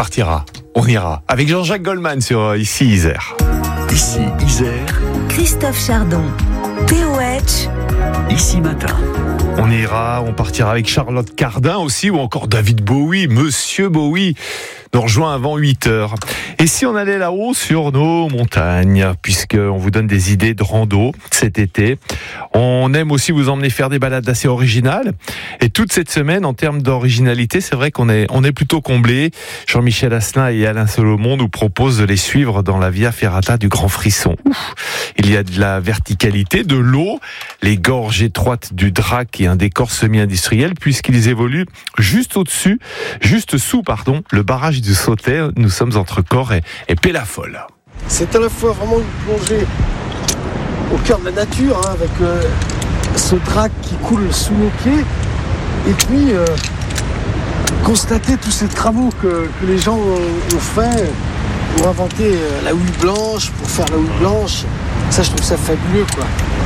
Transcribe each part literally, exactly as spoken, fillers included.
partira. On ira. Avec Jean-Jacques Goldman sur euh, Ici Isère. Ici Isère. Christophe Chardon. T O H. Ici Matin. On ira, on partira avec Charlotte Cardin aussi, ou encore David Bowie, Monsieur Bowie, nous rejoint avant huit heures. Et si on allait là-haut sur nos montagnes, puisqu'on vous donne des idées de rando cet été, on aime aussi vous emmener faire des balades assez originales. Et toute cette semaine, en termes d'originalité, c'est vrai qu'on est, on est plutôt comblés. Jean-Michel Asselin et Alain Solomon nous proposent de les suivre dans la Via Ferrata du Grand Frisson. Ouf. Il y a de la verticalité, de l'eau, les gorges étroites du Drac et un décor semi-industriel, puisqu'ils évoluent juste au-dessus, juste sous, pardon, le barrage du Sautet. Nous sommes entre Corre et, et Pélafol. C'est à la fois vraiment une plongée au cœur de la nature, hein, avec euh, ce Drac qui coule sous nos pieds, et puis euh, constater tous ces travaux que, que les gens ont, ont fait pour inventer euh, la houille blanche, pour faire la houille blanche. Ça, je trouve ça fabuleux, quoi.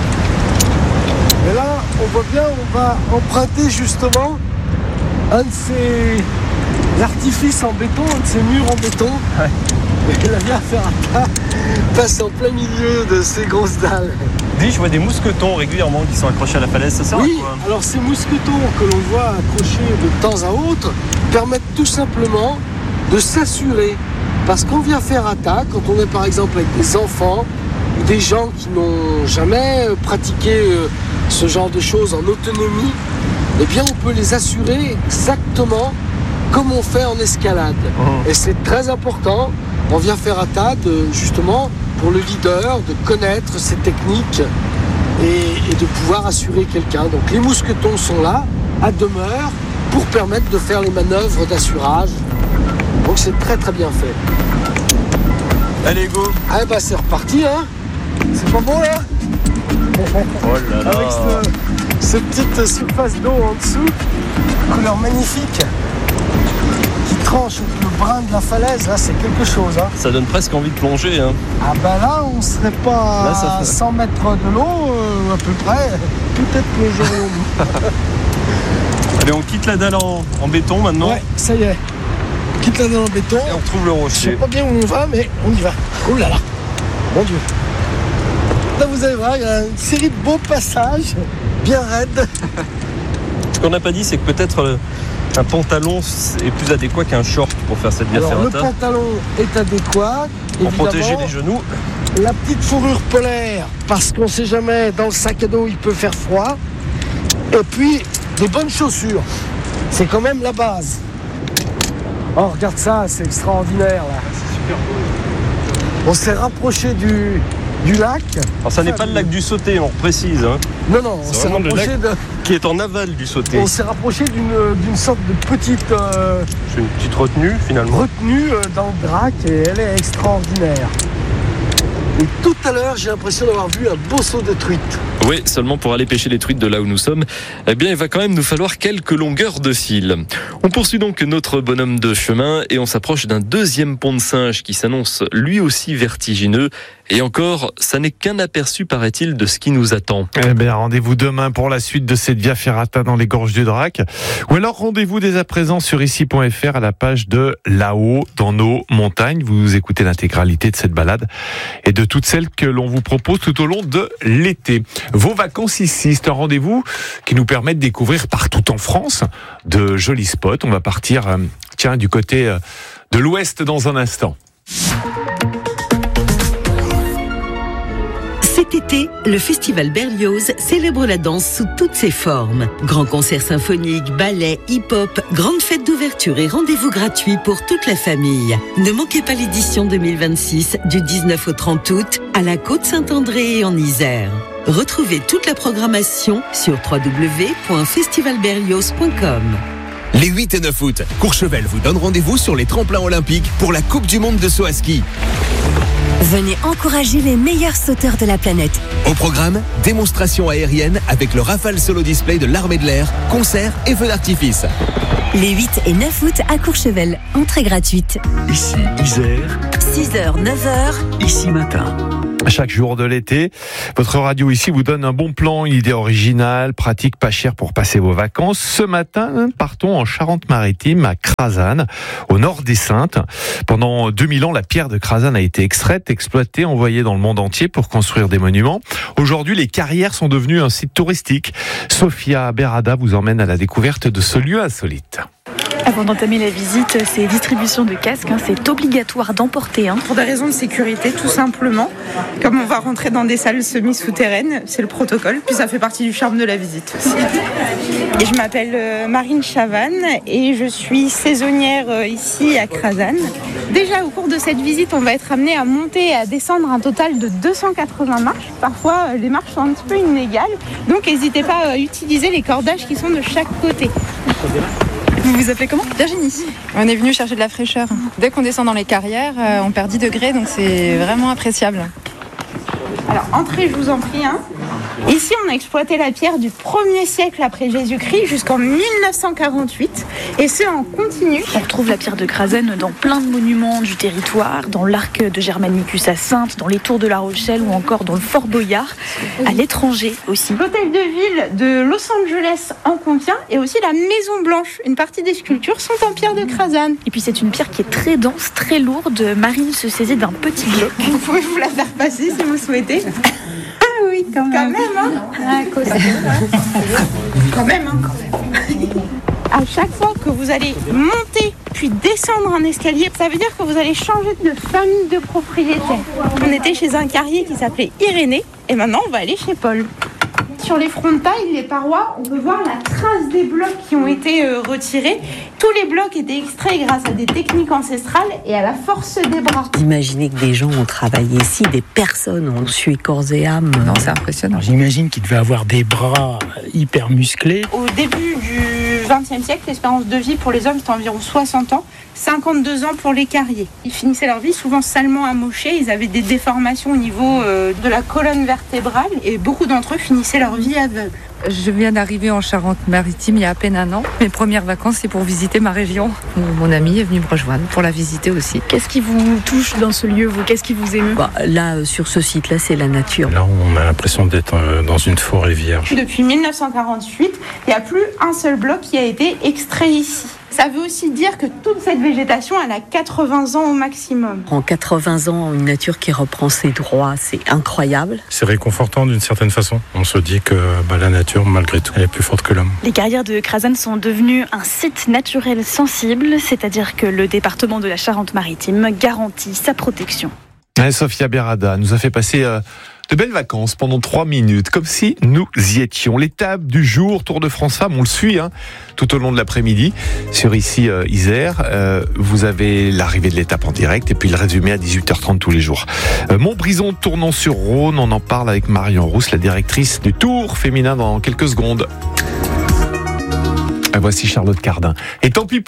Et là, on voit bien, on va emprunter justement un de ces artifices en béton, un de ces murs en béton. Ouais. Et la Via Ferrata passe en plein milieu de ces grosses dalles. Dis, je vois des mousquetons régulièrement qui sont accrochés à la falaise, ça sert oui, à quoi ? Alors ces mousquetons que l'on voit accrochés de temps à autre permettent tout simplement de s'assurer. Parce qu'en Via Ferrata, quand on est par exemple avec des enfants, ou des gens qui n'ont jamais pratiqué ce genre de choses en autonomie, eh bien on peut les assurer exactement comme on fait en escalade. Mmh. Et c'est très important en Via Ferrata de, justement, pour le leader, de connaître ces techniques et, et de pouvoir assurer quelqu'un. Donc les mousquetons sont là, à demeure, pour permettre de faire les manœuvres d'assurage. Donc c'est très très bien fait. Allez, go. Ah bah c'est reparti, hein. C'est pas bon là. Oh là là. Avec ce, cette petite surface d'eau en dessous, couleur magnifique, qui tranche avec le brin de la falaise, là c'est quelque chose, hein. Ça donne presque envie de plonger, hein. Ah bah là on serait pas là, ça à fait... cent mètres de l'eau, euh, à peu près, peut-être plongerions-nous. Allez, on quitte la dalle en, en béton maintenant. Ouais, ça y est. On quitte la dalle en béton. Et on retrouve le rocher. Je sais pas bien où on va, mais on y va. Oh là là, mon Dieu. Là vous allez voir, il y a une série de beaux passages, bien raides. Ce qu'on n'a pas dit, c'est que peut-être euh, un pantalon est plus adéquat qu'un short pour faire cette Via Ferrata. Le pantalon est adéquat. Pour protéger les genoux. La petite fourrure polaire, parce qu'on ne sait jamais, dans le sac à dos, il peut faire froid. Et puis, des bonnes chaussures. C'est quand même la base. Oh, regarde ça, c'est extraordinaire, là. C'est super beau. On s'est rapproché du, du lac. Alors, ça n'est pas le lac du Sautet, on précise. Hein. Non, non, on c'est s'est rapproché de... qui est en aval du Sautet. On s'est rapproché d'une, d'une sorte de petite... Euh... C'est une petite retenue, finalement. Retenue euh, dans le Drac, et elle est extraordinaire. Et tout à l'heure, j'ai l'impression d'avoir vu un beau saut de truite. Oui, seulement pour aller pêcher les truites de là où nous sommes, eh bien, il va quand même nous falloir quelques longueurs de fil. On poursuit donc notre bonhomme de chemin et on s'approche d'un deuxième pont de singe qui s'annonce lui aussi vertigineux. Et encore, ça n'est qu'un aperçu, paraît-il, de ce qui nous attend. Eh bien, rendez-vous demain pour la suite de cette Via Ferrata dans les gorges du Drac. Ou alors, rendez-vous dès à présent sur ici point f r à la page de Là-haut dans nos montagnes. Vous écoutez l'intégralité de cette balade et de toutes celles que l'on vous propose tout au long de l'été. Vos vacances ici, c'est un rendez-vous qui nous permet de découvrir partout en France de jolis spots. On va partir, euh, tiens, du côté euh, de l'ouest dans un instant. Cet été, le festival Berlioz célèbre la danse sous toutes ses formes. Grands concerts symphoniques, ballets, hip-hop, grandes fêtes d'ouverture et rendez-vous gratuits pour toute la famille. Ne manquez pas l'édition deux mille vingt-six du dix-neuf au trente août à la Côte-Saint-André et en Isère. Retrouvez toute la programmation sur w w w point festival berlioz point com. Les huit et neuf août, Courchevel vous donne rendez-vous sur les tremplins olympiques pour la Coupe du Monde de saut à ski. Venez encourager les meilleurs sauteurs de la planète. Au programme, démonstration aérienne avec le Rafale Solo Display de l'Armée de l'Air, concerts et feux d'artifice. Les huit et neuf août à Courchevel, entrée gratuite. Ici Isère, six heures, neuf heures. Ici Matin. Chaque jour de l'été, votre radio ici vous donne un bon plan, une idée originale, pratique, pas chère pour passer vos vacances. Ce matin, partons en Charente-Maritime, à Crasane, au nord des Saintes. Pendant deux mille ans, la pierre de Crasane a été extraite, exploitée, envoyée dans le monde entier pour construire des monuments. Aujourd'hui, les carrières sont devenues un site touristique. Sophia Berada vous emmène à la découverte de ce lieu insolite. Avant d'entamer la visite, c'est distribution de casques, hein, c'est obligatoire d'emporter un. Pour des raisons de sécurité, tout simplement. Comme on va rentrer dans des salles semi-souterraines, c'est le protocole, puis ça fait partie du charme de la visite aussi. Et je m'appelle Marine Chavanne et je suis saisonnière ici à Crasane. Déjà au cours de cette visite, on va être amené à monter et à descendre un total de deux cent quatre-vingts marches. Parfois, les marches sont un petit peu inégales, donc n'hésitez pas à utiliser les cordages qui sont de chaque côté. Vous vous appelez comment ? Virginie. On est venu chercher de la fraîcheur. Dès qu'on descend dans les carrières, on perd dix degrés, donc c'est vraiment appréciable. Alors, entrez, je vous en prie. Hein. Ici, on a exploité la pierre du premier siècle après Jésus-Christ jusqu'en mille neuf cent quarante-huit, et ce en continu. On retrouve la pierre de Crasane dans plein de monuments du territoire, dans l'arc de Germanicus à Saintes, dans les tours de La Rochelle ou encore dans le Fort Boyard, à l'étranger aussi. L'hôtel de ville de Los Angeles en contient, et aussi la Maison Blanche. Une partie des sculptures sont en pierre de Crasane. Et puis c'est une pierre qui est très dense, très lourde. Marine se saisit d'un petit bloc. Vous pouvez vous la faire passer si vous souhaitez. Ah oui, quand même. Quand même, hein. Ah, quand même, hein. À chaque fois que vous allez monter puis descendre un escalier, ça veut dire que vous allez changer de famille de propriétaire. On était chez un carrier qui s'appelait Irénée et maintenant on va aller chez Paul. Sur les frontailles, les parois, on peut voir la trace des blocs qui ont été euh, retirés. Tous les blocs étaient extraits grâce à des techniques ancestrales et à la force des bras. Imaginez que des gens ont travaillé ici, des personnes ont sué corps et âme. Non, c'est impressionnant. Alors, j'imagine qu'il devait avoir des bras hyper musclés. Au début du vingtième siècle, l'espérance de vie pour les hommes c'était environ soixante ans, cinquante-deux ans pour les carriers. Ils finissaient leur vie souvent salement amochés, ils avaient des déformations au niveau euh, de la colonne vertébrale et beaucoup d'entre eux finissaient leur vie aveugles. Je viens d'arriver en Charente-Maritime il y a à peine un an. Mes premières vacances, c'est pour visiter ma région. Mon ami est venu me rejoindre pour la visiter aussi. Qu'est-ce qui vous touche dans ce lieu, vous ? Qu'est-ce qui vous émeut ? Bah, là, sur ce site-là, c'est la nature. Là, on a l'impression d'être dans une forêt vierge. Depuis mille neuf cent quarante-huit, il n'y a plus un seul bloc qui a été extrait ici. Ça veut aussi dire que toute cette végétation, elle a quatre-vingts ans au maximum. En quatre-vingts ans, une nature qui reprend ses droits, c'est incroyable. C'est réconfortant d'une certaine façon. On se dit que bah, la nature, malgré tout, elle est plus forte que l'homme. Les carrières de Crasane sont devenues un site naturel sensible, c'est-à-dire que le département de la Charente-Maritime garantit sa protection. Ouais, Sophia Berada nous a fait passer euh, de belles vacances pendant trois minutes, comme si nous y étions. L'étape du jour, Tour de France Femmes, on le suit hein, tout au long de l'après-midi sur ici euh, Isère. Euh, vous avez l'arrivée de l'étape en direct et puis le résumé à dix-huit heures trente tous les jours. Euh, Montbrison, Tournon-sur-Rhône, on en parle avec Marion Rousse, la directrice du Tour féminin dans quelques secondes. Et voici Charlotte Cardin. Et tant pis pour